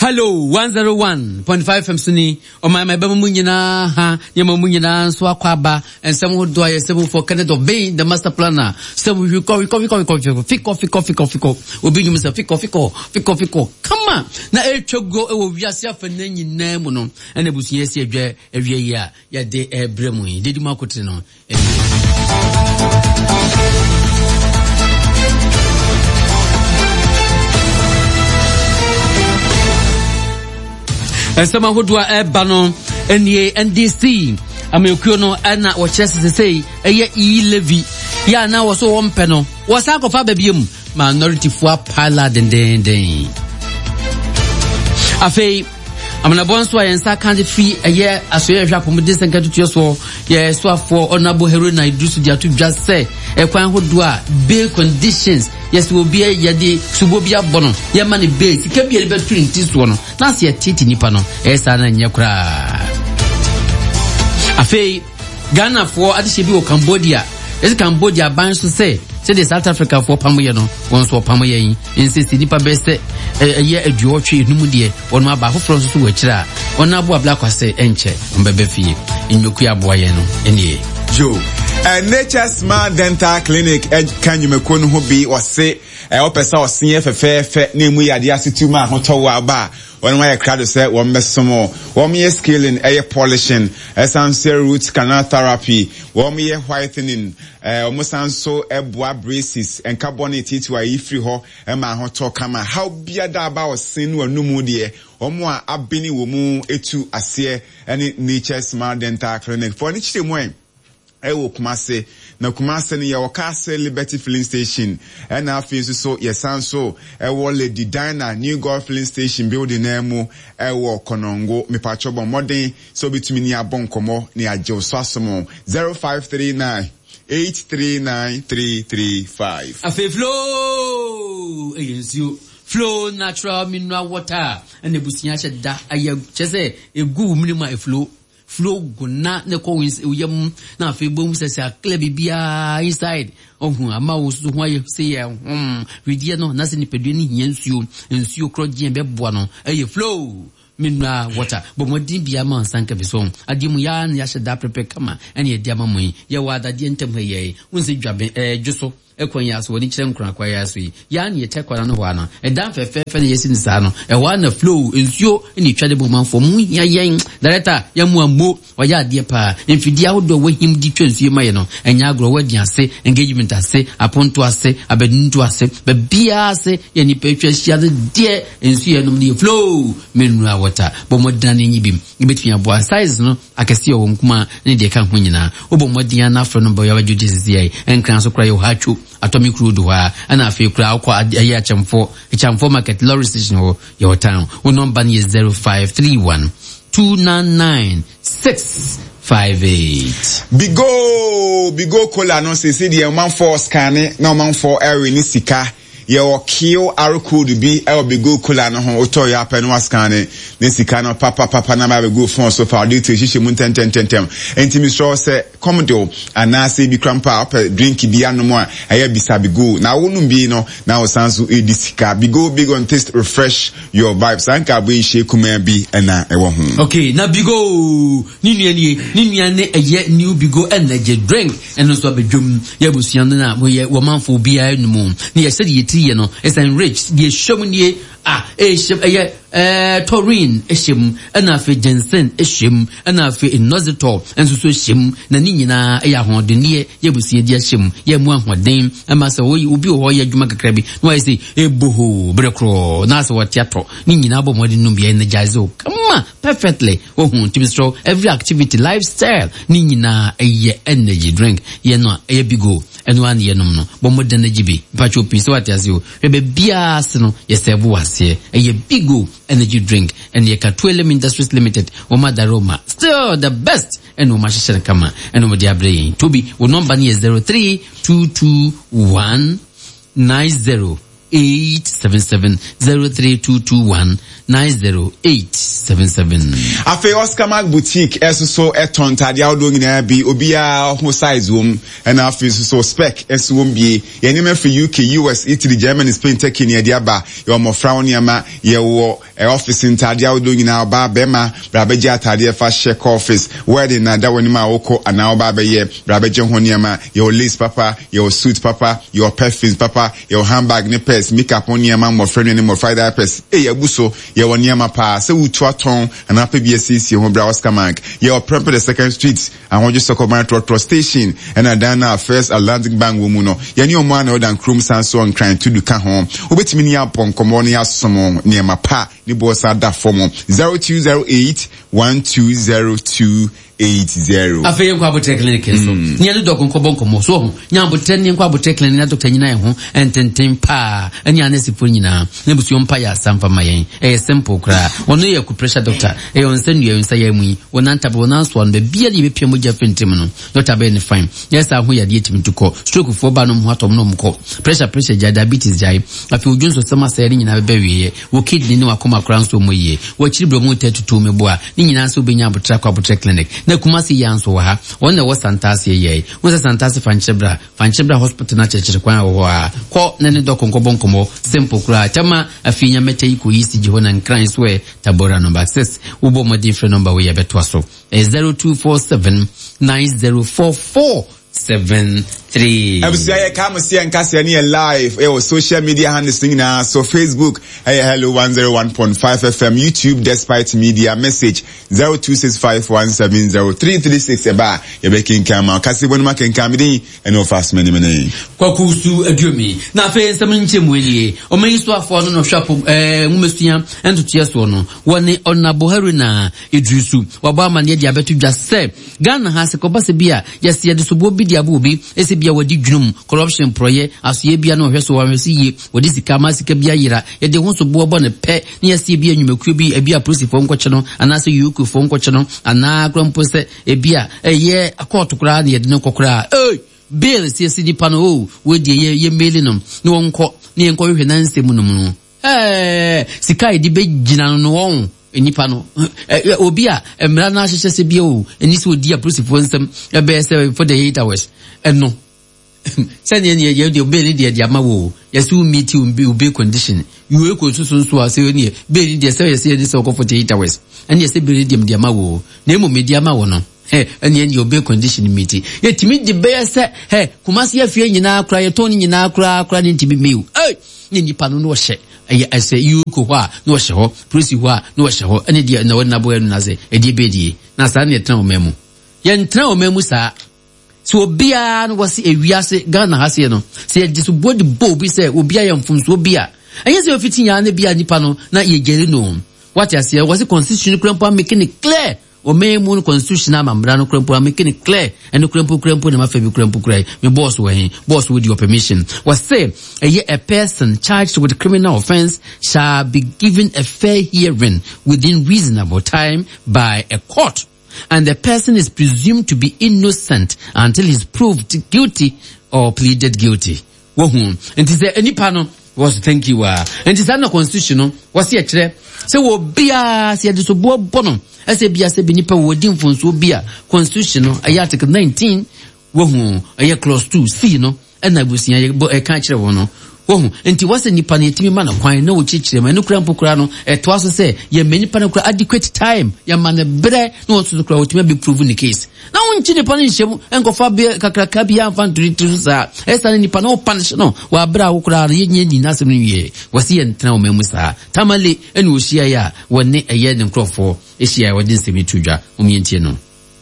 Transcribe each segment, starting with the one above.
Hello 101.5 FM Suni o my bema munyina ha yema munyina so akwaba ensem hodo aye sebo for Kenneth of being the master planner sebo you call fiko obi nyum se fiko come on na etwogo e wo wiase afana nyina mu no ena busu yesi adwa awie yi a ya de ebremu yi dedi makotre no Sama hodwa ebano enie NDC amekuo no na wo chese sei eye Levi ya na wo so wo mpe no wo sa kofa babiem minority fo pala den afei amana bonso ayensa kan fi eye asoye hwa pom de senka tutu so ye so afo onabo hero na idusu dia to just say ekwan hodwa bail conditions yes will be yade subo bia bono ye ma ne base ka bia le betu ntiso no na se titi nipa no esa na nya kura afei Ghana for adise bi o Cambodia yes Cambodia ban so say the South Africa for pamoye no won so pamoye yin insist nipa be say ye aduotwe enum de won aba foforo so wo akira won abo abla kwase enche mbebe fie nyoku aboye no enie Joe Nature Smart Dental Clinic can you make one who be or say opesa or senior fe name we ade asitu ma hoto aba one way crowd say one mesomo one me scaling air polishing essential root canal therapy one me whitening almost so ebwa braces and carbonate to a free ho e ma hoto kama how bia da about sin wo numu de omo a abeni wo mu etu ase any Nature Smart Dental Clinic for nichi mo ewo Kumase na Kumase ni ya wakase Liberty Filling Station na afi so yesan so ewo Lady Dina New Golf Filling Station building na mu ewo Konongo mepacho bon modern so bitumi ni abonkomo ni aje so asomo 0539 839 afi flow eyensu flow natural mineral water and ebusia sheda aye chese egu minima e flow guna ne ko uyam na fe bom se akle bibia inside ohun ama wo so ho se ye widie no na se ni pedue ni hia nsuo kroje be boa no eye flow mineral water but modin bia ma sanka bi so adimu ya na ya sheda prepare kama ene ye dia mamu ye wa adade ntem ye unse dwabe dwoso ekonya so woni kire nkran kwa ya so ya na ye tekwana no wana dan fefe ne yesi ni sa no wa na flow nsuo ni twade bo manfo mu ya yen director ya mu ambo wa ya de pa mfidi ahodo wa him di twansuo maye no enya agro wa di ase engagement ase aponto ase abeduntu ase be bia ase ye ni pe twahia de nsuo no ni flow mineral water bo modern ni bim ibetumi abo size no akese o nkuma ne de ka ho nyina obo modern na afro no bo ya wajudi sisi enkran so kra yo hachu atomic crude wa ana afi kra akwa ayi achamfo market lorry station ho your town wo number is 0531 299 658 bigo kola no se die man for scan na man for area ni sika ye o kill code bi e bigo kola no ho oto ya pa no scan ni sika no papa na ba go phone so far dey to hihye mu tentem enti so se komodo ana se bi krampa up drink bi anomo a aya bisa bigo na wonu bi no na o sanso e disika bigo big on taste refresh your vibes anka bo hihye kuma bi na e wo ho okay na bigo ni nua ne eye new bigo energy drink eno so abedwom ya busuan na wo manfo bi a numu ni ye said ye no is enriched ye shomnie taurine eshem ana fe ginseng eshem ana fe inositol enso so eshem na ni nyina ya hode ne ye busie dia eshem ye mu ahoden ama se wo obi ho ye adwuma kakra bi no I say eboho brekro na se watiato ni nyina bo mode no bi energize o kama perfectly ohun to be strong every activity lifestyle ni nyina ye energy drink ye no ye bigo eno an ye nom no bo mode energy bi pacho pi so watiase o be bia se no ye sebu wase ye bigo energy drink and ye Katwelem Industries Limited o madaroma still the best and o mashishana kama and o diabre to be o number ni 0322190888 90877 03221 Afe Oscar Mark Boutique so eton tadia odo nyina bi obia ho size wom and afi so spec wom bi yenema for UK, US, Italy, Germany, Spain, Turkey ne dia ba your mo frown yama ye wo office in tadia odo nyina ba bema brabeja tadia fa check office wedding na da woni ma woko ana oba be ye brabeje ho niama your lace papa, your suit papa, your perfumes papa, your handbag ne purse, makeup on niama mo friend ne mo Friday purse abuso ye woni niama pa se wutu aton ana pa BSC ho bra Oscar Mark your prep the second street and what just talk about Trotro station and Adana first Atlantic Bank woman no ye ni omo na odan chrome sanso on trying to do ka ho obetimi ni apon komo ni asomo ni ma pa ni boss ada form 0208 120280. Afe yenkwa bote clinic so. Nya do ko bonkomo so ho. Nya bote ni yenkwa bote clinic na doctor nyina ho ententen pa. Anya na sifo nyina. Na busu mpa ya samfa mayen. Simple kra. Ono ye ku pressure doctor. On send you nsa ya mu. Wona ntaba wona so on be bia ni be pia moja fentim no. Doctor be ni fine. Yes a ho ya de etimi to ko. Stroke fo ba no ho atom no mko. Pressure ja diabetes jai. Afi odwunso sama sere nyina be wiye. Wo kidney ni wakoma kra so moye. Wo chiribro mu tetutu meboa. Ni nyina so be nya botra kwa botre clinic. Na kumasi yanso ha wona wo santase ye wo santase fanchebra hospital na chechire kwa wo ha ko na ne dokonko bonkomo simple kra chama afinya mete iko yisi jihona nkran so tabora number 6 ubo mo different number we yabetwa so 0247 9044 73. Abusiaye kama siya nkasi ni live social media handles na so Facebook hello 101.5 FM YouTube Despite Media message 0265170336 eba yebekin kama kasi bonu makenka din eno fast many kwakusu adwumi na fe nsam nchemu elie o man so afo no hwapo ngumesuya entotia so no woni onabo haruna idrisu waba amane dia betu dwase Ghana hase kobase bia yesi yede so bo Abubi ese bia wadi dwunum corruption proye asoye bia no hweso wahwesi ye wadi sika masika bia yira yede ho so bo ne pe ne yesi bia nwumakuo bi bia police fo nkwoche no anase yuku fo nkwoche no ana krampo se bia ye akọọtụ kura na yede no kokura bill si di pano wedi ye meli no ne wonko ne enko hwe na nsemu no sika edi be gina no won enipa no obi a emra na ahyehyɛ se bia eni so odi a prosifo nsem ebe se for the 8 hours eno sɛnea ne ye de obeli de ama wo yesu meet ube condition you e ko so ase ne beli de se ye de se for 48 hours and ye se beli de ama wo na emo media ama wo no ene ye ube condition meet ye timi de be se kumasi afie nyina akra ye toni nyina akra ne timi mew ne nipa no wo hye I say you ko wa no hye prisi wa no hye ho ene dia na wona boya no na se e die bedie na sa ne tran o memu ye ntran o memu sa so obia no wasi ewiase Ghana ha se no se ye diso body bo bi se obia ye mfum so obia enye se ofiti nya na bia nipa no na ye gere no what I say was constitution krampo making it clear o memu constitution amambra no krampo making it clear and krampo na mafa bi krampo krai me boss with your permission was say a person charged with a criminal offense shall be given a fair hearing within reasonable time by a court, and the person is presumed to be innocent until he is proved guilty or pleaded guilty. Wohun and is there any panel was thank you and is that no constitution was here chere say wo bia se de so bo bono ase bia se binipa wo di mfonso bia constitution article 19 wohun clause 2 C no and abusia e kan chere wo no wohun enti wase nipa na etimi ma na kwan na wo chichire ma no kura mpokura no to aso se ye menipa na kura adequate time ya ma na bre no so kura otimi be prove the case na wonchi nipa na nhyem enkofa be kakraka bi amfa nturi sa esa nipa na punish no wa bra wo kura ye nyi na asem wie wase ye ntena o memu sa tamale ene o hia ya wonne eye ne nkrofo ehia ya wodi nsemi tudwa o mientie no.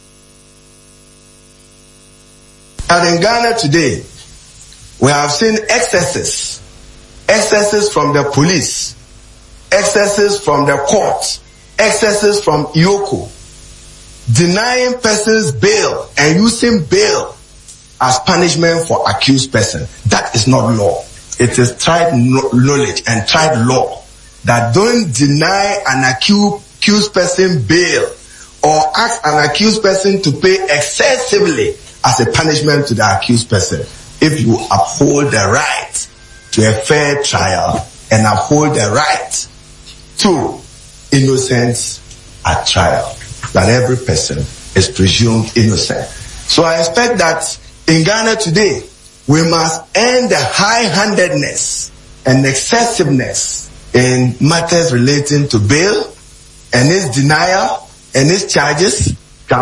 And in Ghana today, we have seen excesses from the police, excesses from the court, excesses from IOCO, denying persons bail and using bail as punishment for accused person. That is not law. It is tried knowledge and tried law that don't deny an accused person bail or ask an accused person to pay excessively as a punishment to the accused person. If you uphold the right to a fair trial and uphold the right to innocence at trial, that every person is presumed innocent. So I expect that in Ghana today, we must end the high-handedness and excessiveness in matters relating to bail and its denial and its charges.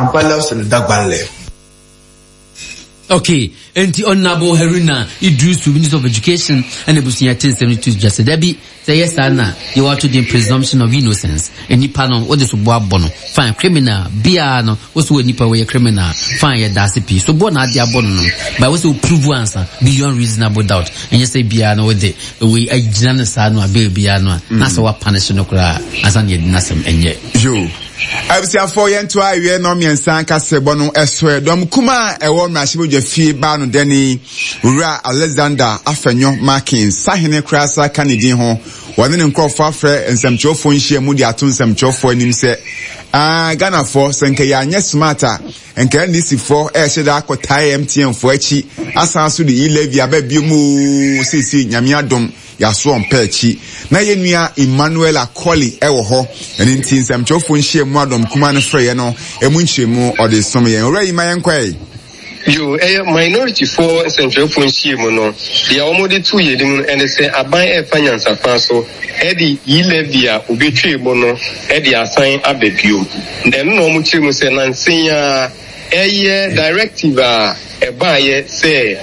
Okay, and the Honorable Haruna Idris, Minister of Education, and the Busia 1072 just Debbie, say yes, Anna, you are to the presumption of innocence. Any panel, what is Bono, fine criminal, Biano, was what Nipa way criminal, fine a dassy so Bona diabono, but also prove answer beyond reasonable doubt. And you say Biano with the way a Janasano, a baby Biano, that's what punishment as an Nasam and yet. You. Absia for yento awie no miensan kasebo no eswe dom kuma ewo mrahye fie ba no deni wura Alexander Afenyo Markins sahene krasa kanidi ho wone ne nkrofo afre nsemchofo nhie mu di ato nsemchofo anim se Ghana for senke ya anye smarter enke ndisi for ehye akotai MTN for achi asanso di levy ababio mu sisi nyame adom yaso onpechi na yenua Emmanuel Akoli ewo ho eni ntin semchofo nhie mu adom kuma no frɛ no emu nhyemu ɔde som yɛn ora yi ma yɛn kwae yo minority for central function mu no dia omode tu yedim ene se aban e fanyansa fa so e di yilevia obetwe mu no e di asan ababio den no mu kire mu se nansen ya eye directive a e ba ye se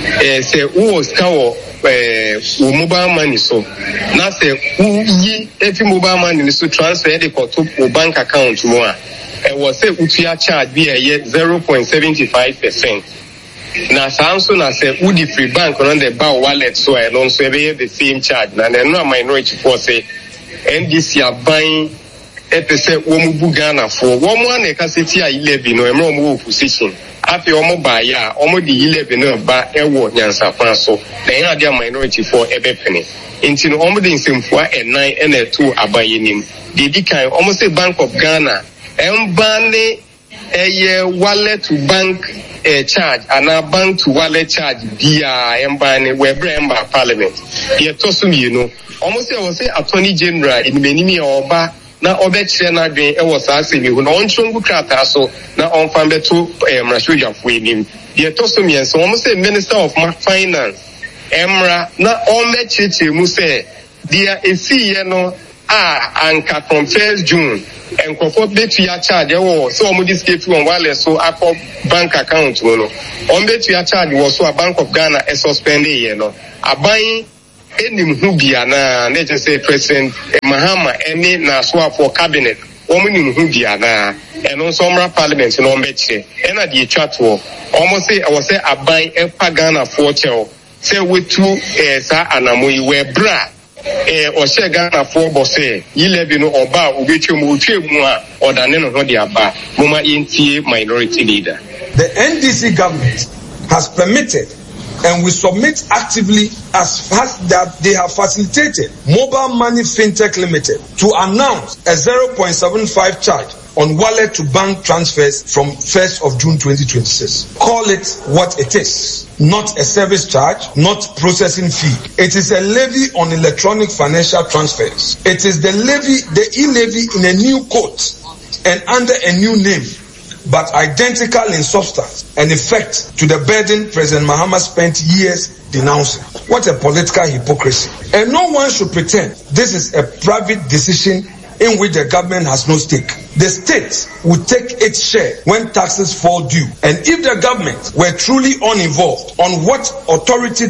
wo skawo mobile money so na se yi efi mobile money so transfer the to bank account mu a was say utia charge be a 0.75%. Na samso na say udi free bank on the bar wallet so I don't say the same charge. Na no minority for say NDC are buying epese womu Ghana for one e ka seti a 11 no emro mo opposition. Afi omo ba ya omo di 11 no ba ewo nyansa fan so. Na yan dia minority for ebepene. Inti no omo di nsemfua e9 and e2 abaye nim. Di kan omo say Bank of Ghana Mbane wallet to bank charge and a bank to wallet charge via Mbane Weber Parliament. Ye tosum you know. Almost I was say Attorney General in Benimi Oba na obetche na dwen e was asemi hu na onchongu krata so na onfambe to mrashoja fuenim. Ye tosum yen so almost say Minister of Finance Emra na omecheche mu say dia esi ye no anka from 1st June and comfort bet to your charge so omudi skate on wireless so akọ bank account no on bet to your charge was so a Bank of Ghana e suspend you know aban enim hu bia na just say President Mahama any na so for cabinet omunim hu bia na and on some parliament no betche and na the chat wo almost say I was say aban e pa Ghana for chel say we two sa anamoyi we bra Oshe Ghana for Bosse, Yilevino Oba, Ubichum, Uchemua, or Daneno Hodiaba, Muma Inti minority leader. The NDC government has permitted and we submit actively as fast that they have facilitated Mobile Money Fintech Limited to announce a 0.75 charge on wallet to bank transfers from 1st of June 2026. Call it what it is. Not a service charge, not processing fee. It is a levy on electronic financial transfers. It is the levy, the e-levy in a new code and under a new name, but identical in substance and effect to the burden President Mahama spent years denouncing. What a political hypocrisy. And no one should pretend this is a private decision in which the government has no stake. The state will take its share when taxes fall due. And if the government were truly uninvolved, on what authority,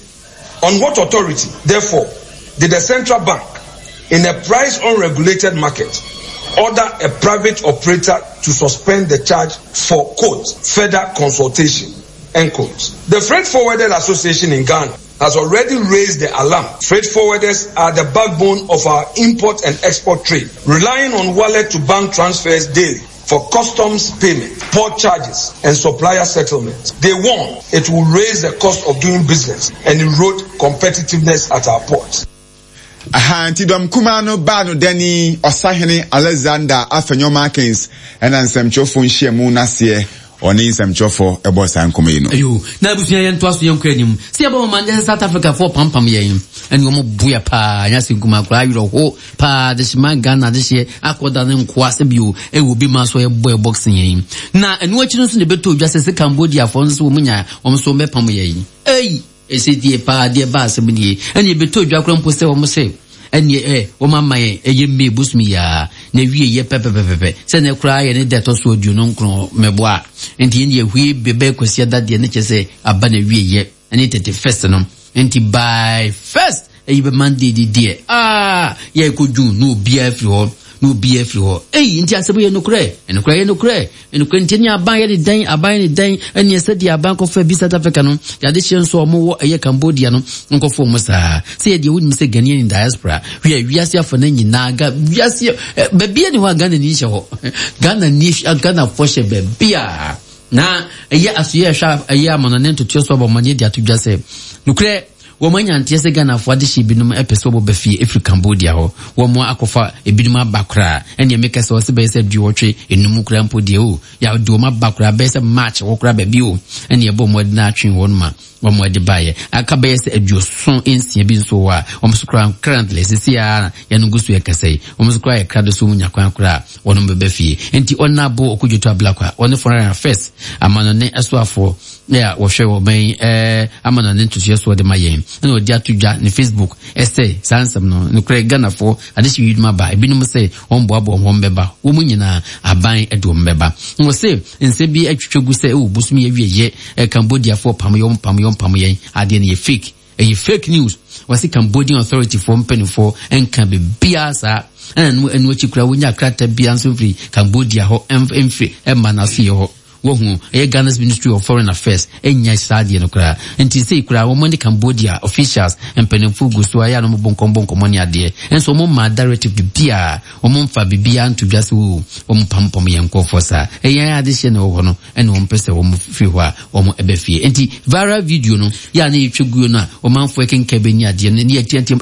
therefore, did the central bank, in a price unregulated market, order a private operator to suspend the charge for, quote, further consultation, end quote. The Freight Forwarders Association in Ghana has already raised the alarm. Freight forwarders are the backbone of our import and export trade, relying on wallet to bank transfers daily for customs payment, port charges, and supplier settlements. They warn it will raise the cost of doing business and erode competitiveness at our ports. Antidom kumano bano deni osahene Alexander Afenyo Markins and ansem chofun shemu nasye oni nsamchofo ebo san komayi no ayo na busuya yen to aso yen kwa nim se eba mo man South Africa for pampam yen eni wo mo buya pa nya sinkuma kra yiro ho pa de shima Ghana de she akoda ne nkoa se bio e wo bi ma so ye boy boxing yen na enu achi no so ne beto dwa se Cambodia for nso wo munya wo so me pam yen ese die pa die ba se bidie eni beto dwa kra mpo se wo mo se eni wo mama ye me busmi ya na wie ye pepepepe se ne kra ye ne deto so odu no nkro meboa enti eni ehwie bebe kwesi da de ne chese aba na wie ye eni 31st no enti by first be Monday die ye ko June no bia free ho nti asebo ye no kre nti nya aban ye den eni esedi aban ko fa bi South Africa no ya de hye nso omo wo ye Cambodia no nko fo mo sa se ye de woni se Ghanaian in diaspora wiase afo na nyina ga wiase bebia ni ho Ghana ni hye ho Ghana fo hye bebia na ye asuye sha ye amonane ntoto so bo manye dia to dwa se nukre wo manya ntiese Ghana fo ade shi binum epeso bo bafie efri Cambodia ho wo mo akofa ebinum abakra ene meka se wose be se duotwe enum kra mpo de o ya do ma bakra be se match wo kra ba bi o ene e bo mo de na atwen won ma wo mo de baye aka be se aduoson ensia bi nso wa wo mo kra currently sisi ya nugusu ye kasei wo mo kra ye kra do so munya kwan kra wono be bafie enti onna bo okudwoto ablakwa woni foreign affairs amano ne esoafo wo hwe wo ben amano ne ntutu so de mayen ene odi atudwa ne Facebook sansam no no kra Ghana fo ade shi yiduma ba ebinum se omboabo hombeba wo munyina aban edo mbeba ngo se nse bi atwetwegu se busumi ye wieye Cambodia fo pam yen ade ne fake news wasi Cambodian authority for mpenifo enka be biasa enu chikura wonya krata bianso free Cambodia ho emfree emanasi ho wohu Ghana's Ministry of Foreign Affairs enya sadi no kra enti sei kra wo mani Cambodia officials empenifo gusto aya no bonkombo mani ade enso mo ma directive bia wo mo mfa bibia nto dwase wo mo pampom yenko fosa eya ade hye no ho no ene wo mpese wo mo fi ho a wo mo ebefie enti viral video no ya na yetweguo no a wo manfo ekenka beni ade ne ye tiantem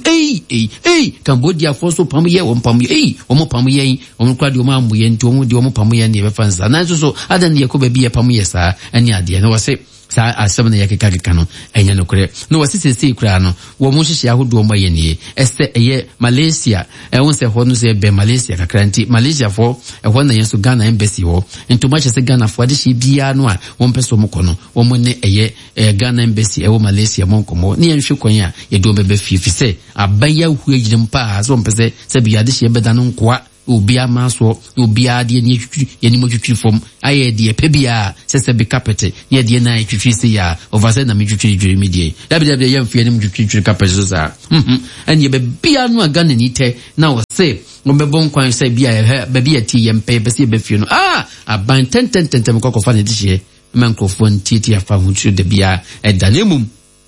Cambodia for so pam ye wo pam ye wo mo pam ye wo mo kwa de wo mambo ye nti wo mo de wo mo pam ye ne be fansa na so adan ye ko bia pam ye sa eni ade no wose sa asem na yakeka no enya no kure no wose sese kura no wo mo hihia hodo mo ye nie ese eye Malaysia won se ho no se be Malaysia kakranti Malaysia fo ho na yenso Ghana embassy ho into ma chese Ghana fo ade shi bia no a won peso mo kono wo mo ne eye Ghana embassy wo Malaysia mo nkomo ne yenhwe kwan a ye do bebe fifi se abaya hu agirim pa so mpese se bia de shi beda no nkoa ubia maso ubia de ni twitwi ye mo twitwi fom aye de pebia sese be carpet ye de na twitwi se ya overse na me twitwi dwere medie www ye mfie ni twitwi carpet so sa anye be bia no aga na ni te na wo se ngo be bon kwan se bia be bia ti ye mpe be se be fie no aban tenten me kokofa ne dihye microphone titi afa hutu de bia edanemum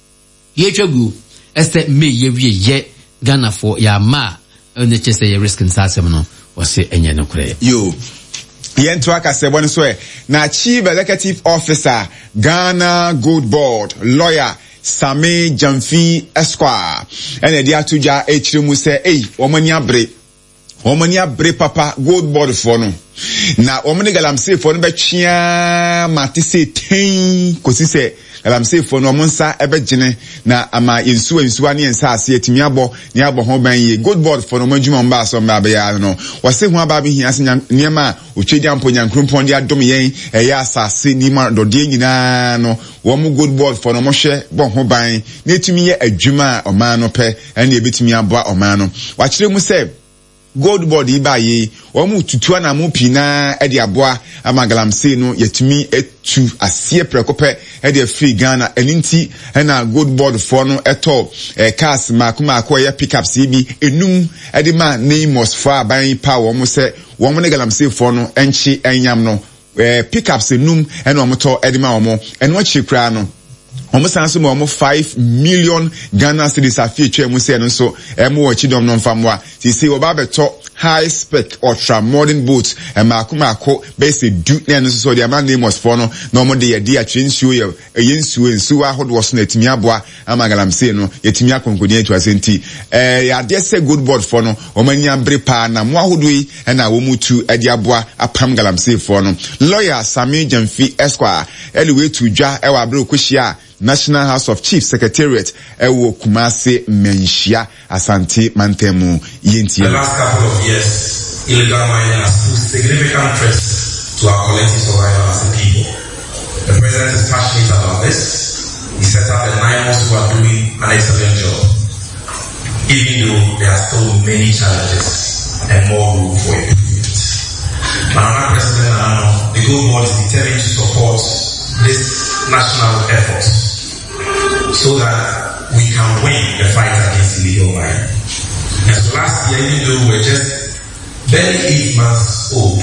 ye twegu ese me ye wie ye Ghana for ya ma ne chese ye risk nsasem no wase enye no kure yo yento akase bone so na chief executive officer Ghana Gold Board lawyer Sami Jamfi Esquire ene dia tuja echiremu se omani abre papa Gold Board for no na omani galamse for no betwia matise ten kosi se galamse for no monsa ebegine na ama insu ani ensa ase etimi abo ni abo ho ban ye Gold Board for no madwuma mba so mba be ya no wase hu aba be hia se niema otwedi ampo nyankrumpon dia dom yen eya asase ni ma dode nyina no wo mu Gold Board for no mo hwe bo ho ban na etimi ye adwuma o man no pe ene ebetimi abo o man no wa kire mu se Gold Board ibaye omu tutua na mu pina e de aboa amagalamse no yetumi etu asie prekope e de free Ghana eninti na Gold Board for no eto cars makuma akoya pickups bi enum e de ma Neymos for aban power mo se wo mo ne galamse for no enchi enyam no pickups enum e no mo to e de ma wo eno chikra no omo sanso mo 5 million Ghana cedis afie twemu se no so mo wa chidom no mfamwa see obabeto high spec ultra modern boots and makumako basic do na so the man name was for no mo de dia twinsuo ye nsuo ahod was na etimi aboa amagalam say no yetimi akonkodi atu asenti ya de say good board for no o manya bre pa na mo ahodo yi na wo mutu ade aboa apam galam say for no lawyer Sami Jamfi Esquire anyway to dwa e wa bre okohia National House of Chief Secretariat ewo Kumasi Menshia Asante Mantemu Yenti. The last couple of years, illegal mining has posed significant threats to our collective survival as a people. The President is passionate about this. He set up the NIMOS who are doing an excellent job, even though there are still many challenges and more room for improvement. Madam President, the Gold Board is determined to support this national effort so that we can win the fight against illegal mining. And so last year, even though we were just barely 8 months old,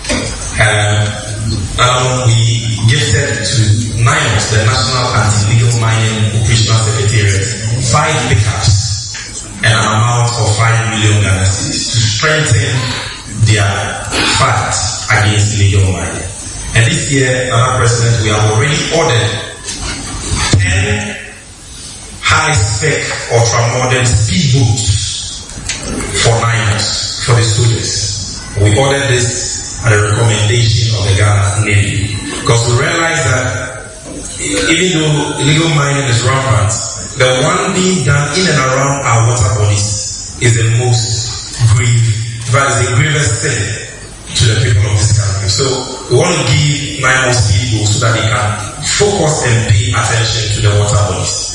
we gifted to NIMOS, the National Anti-Illegal Mining Operational Secretariat, 5 pickups and an amount of 5 million Ghana cedis to strengthen their fight against illegal mining. And this year, Madam President, we have already ordered 10 high-spec ultra-modern speedboats for NIMOS, for the students. We ordered this at the recommendation of the Ghana Navy because we realize that even though illegal mining is rampant, the one being done in and around our water bodies is the most grievous sin to the people of this country. So we want to give NIMOS people so that they can focus and pay attention to the water bodies.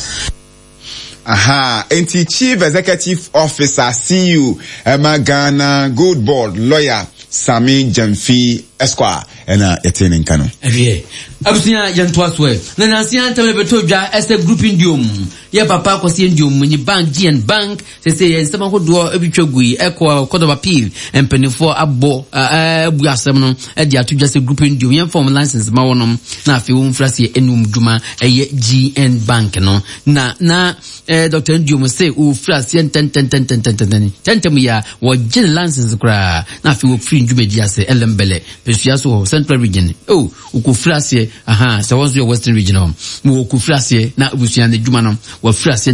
Enti Chief Executive Officer CU Ghana Gold Board lawyer Sami Jamfi Esquire ena etene nkano. Abusia yantwaswe. Na nansia ntame betodwa ese group indium. Ye papa kwasi indium ni bank GN Bank se ye nsema hodo ebitwagui ekwa court of appeal empenifo abo bu asem no e dia todwa se group indium ye form license ma wonom na afi wo mfrase enum djuma eye GN Bank no na Dr. Ndium say o frase tentem ya wo gin license kra na afi wo free djuma dia se elembele pesua so Central Region uku frase so was your Western Region mo ku frase na busua na djuma no wa frase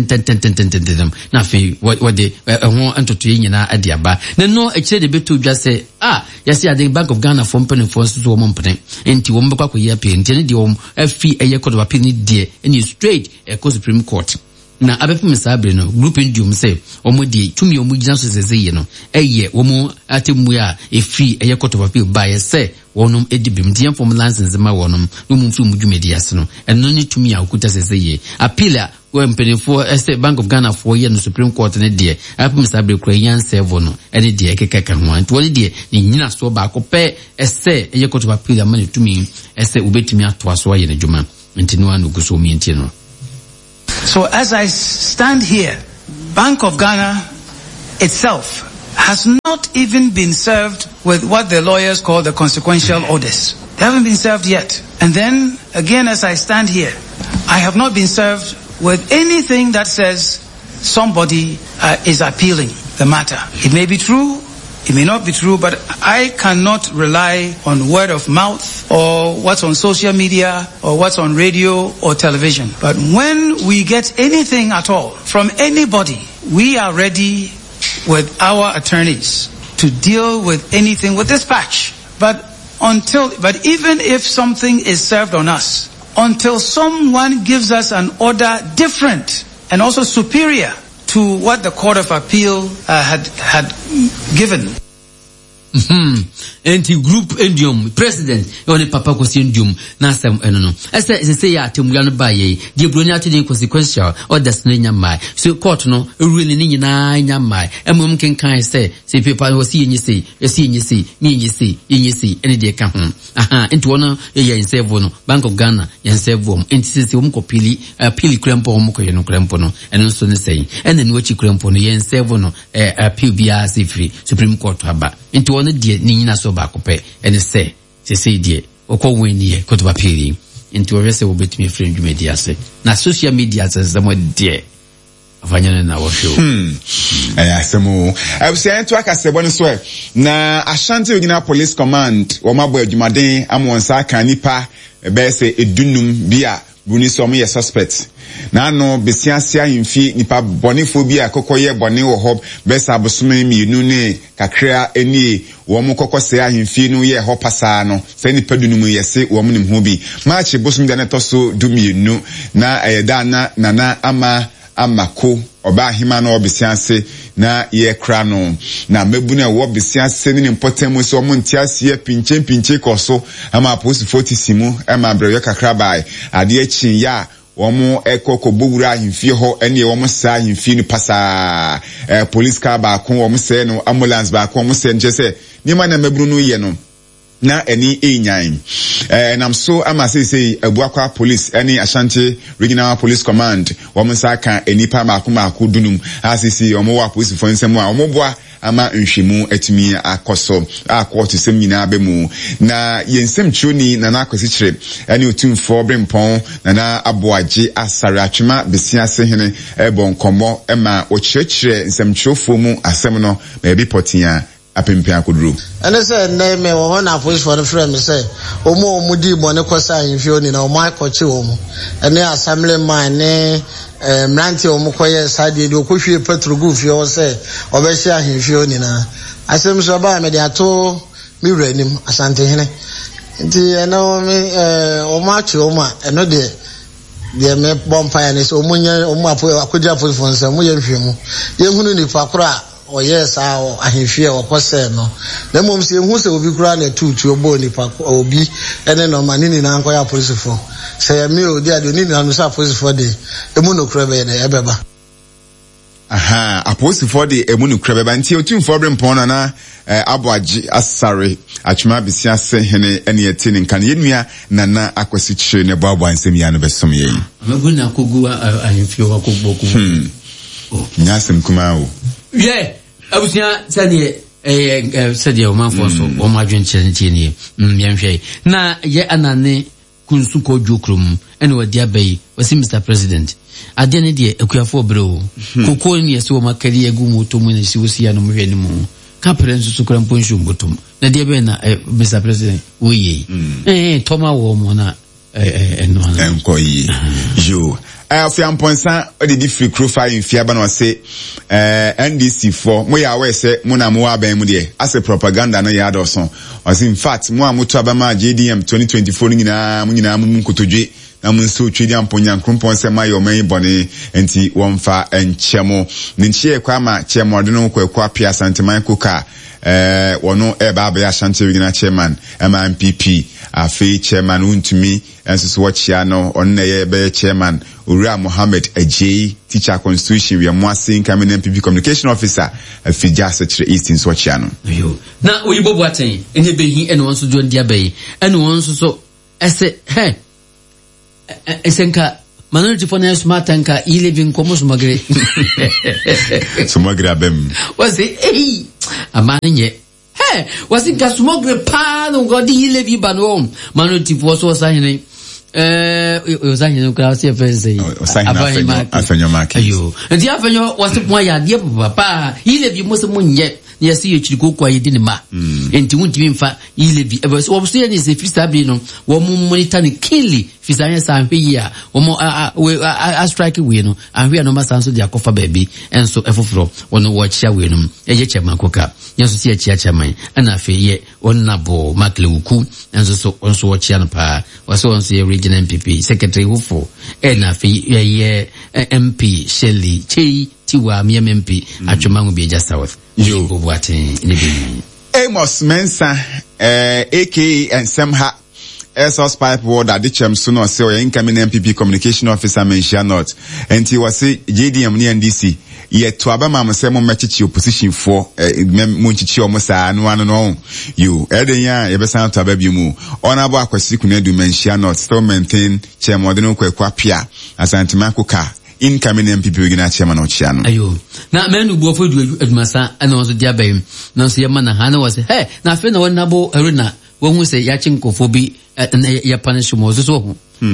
na fe what de ho antoto nyina adiaba na no ekire de beto dwa se yesi ade Bank of Ghana for pen for so mo mpene enti wo mbekwa koye pe enti ne de wo afi eye court of appeal ni de any straight Supreme Court na abepem sabre no group indium say omodi tumi omugina so seseye no eye womo atemu a efi eye court of appeal by say wonum edibim dia form license ma wonum no mumfi mudwumedi ase no eno ne tumi a okuta seseye appeal when penny for Bank of Ghana for year no Supreme Court ne de abepem sabre kra yan servo no ene de kekeka ho anto woni de ni nyina so ba ko pe ese eye court of appeal ma ne tumi ese ubetumi ato aso aye ne dwuma enti no anu guso mi enti no. So as I stand here, Bank of Ghana itself has not even been served with what the lawyers call the consequential orders. They haven't been served yet. And then, again, as I stand here, I have not been served with anything that says somebody is appealing the matter. It may be true, it may not be true, but I cannot rely on word of mouth or what's on social media or what's on radio or television. But when we get anything at all from anybody, we are ready with our attorneys to deal with anything with dispatch. But even if something is served on us, until someone gives us an order different and also superior to what the Court of Appeal had given. Enti group indium president yone papa kwasi indium na sam eno no say ya atemua no baye die bronya ate consequential orders na nyamai so court no ruling ni nyina nyamai emom kenkan say paper was yenyisi yenyisi ene de ka ho enti wono ye ensevo no Bank of Ghana ensevo enti se wo kopili appeal krempo wo koye no krempo no eno so ne say ene no chi krempo no ye ensevo no appeal bia se free Supreme Court haba enti wono de ni nyina so ba kope ene say die okwenye Court of Appeal into a rest of between friend media say na social media says someone dear afanya na wo show asemu abusia to aka se bonu so na Ashanti Regional Police Command wo mabo adwumaden amonsa kan nipa be se edunum bia Bruni so ye suspect na no besiasia himfi nipa bonifo bi akokoye boni wo hob besa abosome mienu ne kakra eni wo mo kokose ahimfi no ye ho pasa no se nipa dunum yese wo mo nim ho bi match bosum de na toso du mienu na da na nana amako oba hima na obesiase na ye kra no na mebuna wo obesiase ne important mo so mo ntiase pinche koso ama post 40 simu ama brewe kakra bai ade achi ya womo ekoko bowura ahimfie ho ene womo sa ahimfie ni pasa police car ba ko womo se no ambulance ba ko womo se nje se ni ma na mebunu no ye no na eni enyan nam so ama say Abuakwa Police eni Ashanti Regional Police Command womo sa kan enipa mako dunum asisi womo wa police for nsem a womo boa ama nhwemu atimi akoso akwoto sem nyina abemu na yensem chuni na na akwesi kire eni otumfo brempon na aboaje asare atwema besiase hene ebon komo ema o chirechire nsem chofo mu asem no na ebi potia apempe akoduro ene se na me wo na police for the frame say omo di bone kosa ahimfie oni na omo akoche omo ene assembly man ne mranti omukoye sade de okohwe petrogu fie o se obehye ahimfie oni na asem so ba me de ato mi wuranim Asante hene nti ene me omo ache omo eno de me bompa ya ne so omunya omo akoja police for nsem mo ye nhwemu ye hunu ni fakora o yes ahimfie okose no na mom se hu se obi kura na tutu obo nipa obi ene no manini na anko ya police for say me o dia do ni na no sa police for de emu no kura be na ebeba a police for de emu no kura be nti otum for brempon na aboaji asare atwema bisia se hene ene yeti ne kan yenua nana akwasi chire ne babo ansem ya no besom ye magu na kogu ahimfie wakogboku nyasem kuma o abusia sadi o manfo so o madwen chente ni yemhwe na ye anane kunsu ko dwokrum ene wadi abai wasi Mr President ade ne de akuafo breo kokko ni yesi o makari egu moto mu ne si wosi ya no mhwe ni mu kapren su kura mponju mbotom na de be na Mr President woye toma wo mo na no na enkoyi yo afiam ponsa odi di free profile in fiaba na say NDC for mo ya we say mo na mo aban mu de as a propaganda na ya doson as in fact mo amoto abama JDM 2024 nyina mo nkotodwe na mo nso twedi amponya nkrompon se mayo man bone enti wonfa enchemo nchie kwa ma chemo de no kwa pia santeman koka wono eba ba Ashanti Regional Chairman MNPP afi chairman untumi enso wachia no onne ye be chairman Ura Mohammed Ajay teacher constitution we amwase incoming MPP communication officer afi Jasachire East in wachia no yo na oyibo boaten enye behi ene wonso do ndia bai ene wonso so ese esenka minority for na smart anka living como sumagre abem wasi amanye wasi ga sumagre pa no godi live bano minority for so sahine osahine ko asi fense afenyo market ayo ndi afenyo wasi mo ya de papa live mo se mo nye yes you chiko kwa yidi ni ma enti wuntimi mfa ilebi wo so ye se free sabi no wo mo monitor ni kili fisanya sa hwe ya wo mo a strike we no ahwe no ma sanso dia kofa baby enso efoforo wono wo chia we no eye chairman koka yeso si chia chairman ana fe ye onnabo maklewuku enso so onso wo chia no pa waso onso ye regional MPP secretary hufo na fe ye MP Shelley Chei tiwa MMP atwemangu bi Eja South yo boaten ni bi Amos Mensa aka and somehow SOS pipe ward at the chem suno say o incoming MPP communication officer mention not enti wase JDM ni NDC ye to abama mo say mo mechichi opposition for mo nchichi o mo sa no you eden ya ye besan to ababi mu onabo akwasi kunadu mention not still maintain chem odeno kwakwa pia asantima koka incoming MPP Regional Chairman Ochiano. Ayo. Na menu buofo du adumasa ana wonso dia bayim. Na so yema na hana wase. Na fe na wonabo arena wo hu se ya chinkofo bi ya punish mo so